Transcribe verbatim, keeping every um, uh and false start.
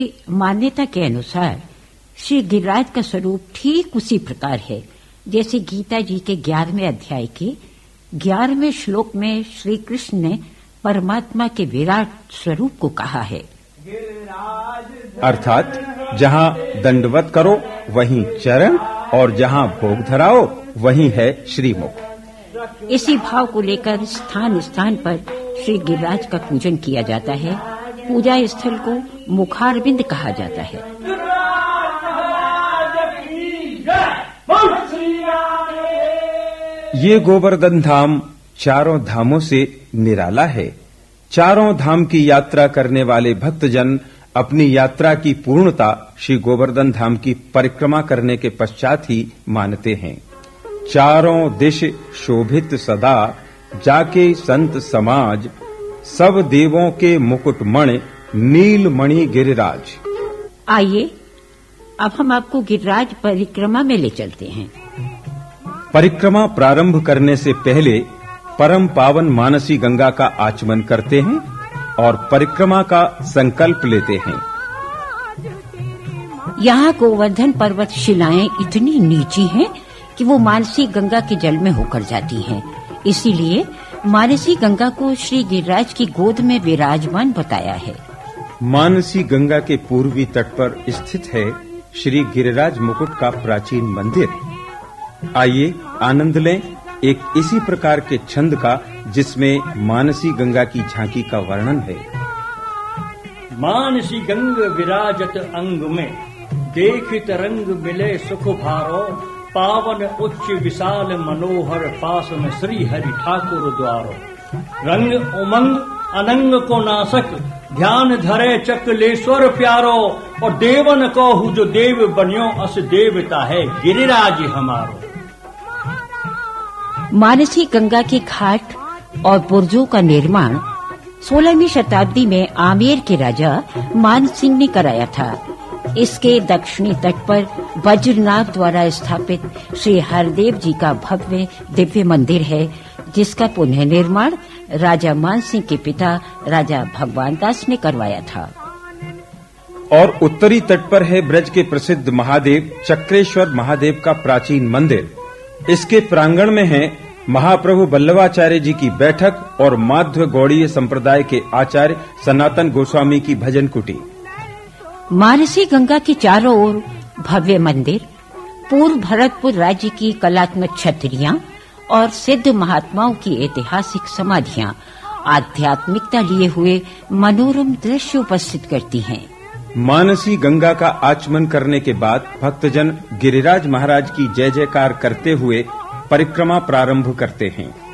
मान्यता के अनुसार श्री गिरिराज का स्वरूप ठीक उसी प्रकार है जैसे गीता जी के ग्यारहवें अध्याय के ग्यारहवें श्लोक में श्री कृष्ण ने परमात्मा के विराट स्वरूप को कहा है। अर्थात जहाँ दंडवत करो वहीं चरण और जहाँ भोग धराओ वहीं है श्रीमुख। इसी भाव को लेकर स्थान स्थान पर श्री गिरिराज का पूजन किया जाता है। पूजा स्थल को मुखारविंद कहा जाता है। ये गोवर्धन धाम चारों धामों से निराला है। चारों धाम की यात्रा करने वाले भक्तजन अपनी यात्रा की पूर्णता श्री गोवर्धन धाम की परिक्रमा करने के पश्चात ही मानते हैं। चारों दिश शोभित सदा जाके संत समाज, सब देवों के मुकुटमणि नीलमणि गिरिराज। आइए अब हम आपको गिरिराज परिक्रमा में ले चलते हैं। परिक्रमा प्रारंभ करने से पहले परम पावन मानसी गंगा का आचमन करते हैं और परिक्रमा का संकल्प लेते हैं। यहाँ गोवर्धन पर्वत शिलाएं इतनी नीची हैं कि वो मानसी गंगा के जल में होकर जाती हैं। इसीलिए मानसी गंगा को श्री गिरिराज की गोद में विराजमान बताया है। मानसी गंगा के पूर्वी तट पर स्थित है श्री गिरिराज मुकुट का प्राचीन मंदिर। आइए आनंद लें एक इसी प्रकार के छंद का जिसमें मानसी गंगा की झांकी का वर्णन है। मानसी गंग विराजत अंग में, देखित रंग मिले सुख भारो, पावन उच्च विशाल मनोहर पास में श्री हरि ठाकुर द्वारो। रंग उमंग अनंग को नासक, ध्यान धरे चकलेश्वर प्यारो, और देवन को हु जो देव बनियो अस देवता है गिरिराज हमारो। मानसी गंगा के घाट और बुर्जों का निर्माण सोलहवीं शताब्दी में आमेर के राजा मान सिंह ने कराया था। इसके दक्षिणी तट पर वज्रनाभ द्वारा स्थापित श्री हरदेव जी का भव्य दिव्य मंदिर है, जिसका पुनः निर्माण राजा मान सिंह के पिता राजा भगवान दास ने करवाया था। और उत्तरी तट पर है ब्रज के प्रसिद्ध महादेव चक्रेश्वर महादेव का प्राचीन मंदिर। इसके प्रांगण में है महाप्रभु वल्लभाचार्य जी की बैठक और माध्व गौड़ीय संप्रदाय के आचार्य सनातन गोस्वामी की भजन कुटी। मानसी गंगा के चारों ओर भव्य मंदिर, पूर्व भरतपुर राज्य की कलात्मक छतरियां और सिद्ध महात्माओं की ऐतिहासिक समाधियां आध्यात्मिकता लिए हुए मनोरम दृश्य उपस्थित करती हैं। मानसी गंगा का आचमन करने के बाद भक्तजन गिरिराज महाराज की जय जयकार करते हुए परिक्रमा प्रारंभ करते हैं।